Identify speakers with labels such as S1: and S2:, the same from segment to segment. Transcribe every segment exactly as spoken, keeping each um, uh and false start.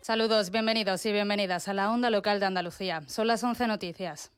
S1: Saludos, bienvenidos y bienvenidas a la Onda Local de Andalucía. Son las once noticias.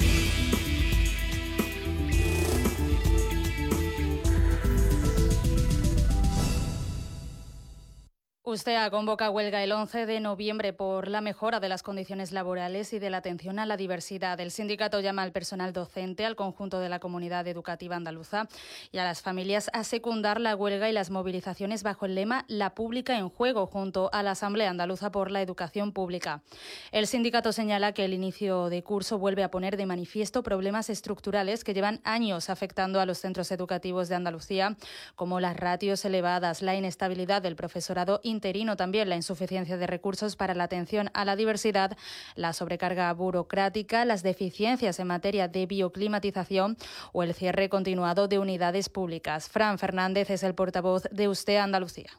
S1: Ustea convoca huelga el once de noviembre por la mejora de las condiciones laborales y de la atención a la diversidad. El sindicato llama al personal docente, al conjunto de la comunidad educativa andaluza y a las familias a secundar la huelga y las movilizaciones bajo el lema La Pública en Juego, junto a la Asamblea Andaluza por la Educación Pública. El sindicato señala que el inicio de curso vuelve a poner de manifiesto problemas estructurales que llevan años afectando a los centros educativos de Andalucía, como las ratios elevadas, la inestabilidad del profesorado interino, también la insuficiencia de recursos para la atención a la diversidad, la sobrecarga burocrática, las deficiencias en materia de bioclimatización o el cierre continuado de unidades públicas. Fran Fernández es el portavoz de Ustea Andalucía.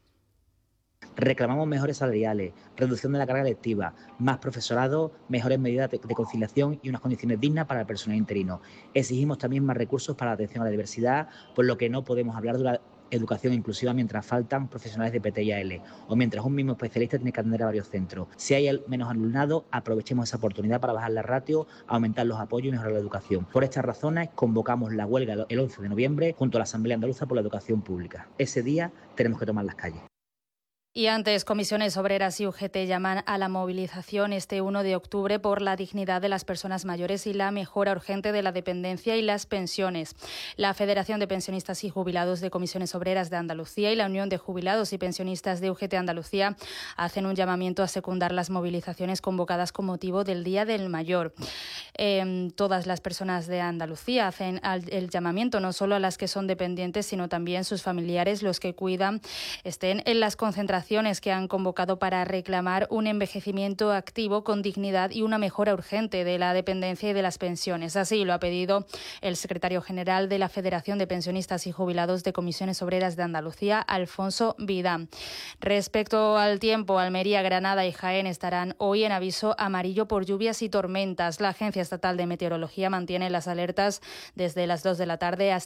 S2: Reclamamos mejores salariales, reducción de la carga lectiva, más profesorado, mejores medidas de, de conciliación y unas condiciones dignas para el personal interino. Exigimos también más recursos para la atención a la diversidad, por lo que no podemos hablar de una educación inclusiva mientras faltan profesionales de P T y A L o mientras un mismo especialista tiene que atender a varios centros. Si hay menos alumnado, aprovechemos esa oportunidad para bajar la ratio, aumentar los apoyos y mejorar la educación. Por estas razones, convocamos la huelga el once de noviembre junto a la Asamblea Andaluza por la Educación Pública. Ese día tenemos que tomar las calles.
S1: Y antes, Comisiones Obreras y U G T llaman a la movilización este uno de octubre por la dignidad de las personas mayores y la mejora urgente de la dependencia y las pensiones. La Federación de Pensionistas y Jubilados de Comisiones Obreras de Andalucía y la Unión de Jubilados y Pensionistas de U G T Andalucía hacen un llamamiento a secundar las movilizaciones convocadas con motivo del Día del Mayor. Eh, todas las personas de Andalucía hacen el llamamiento, no solo a las que son dependientes, sino también sus familiares, los que cuidan, estén en las concentraciones que han convocado para reclamar un envejecimiento activo con dignidad y una mejora urgente de la dependencia y de las pensiones. Así lo ha pedido el secretario general de la Federación de Pensionistas y Jubilados de Comisiones Obreras de Andalucía, Alfonso Vidán. Respecto al tiempo, Almería, Granada y Jaén estarán hoy en aviso amarillo por lluvias y tormentas. La Agencia Estatal de Meteorología mantiene las alertas desde las dos de la tarde hasta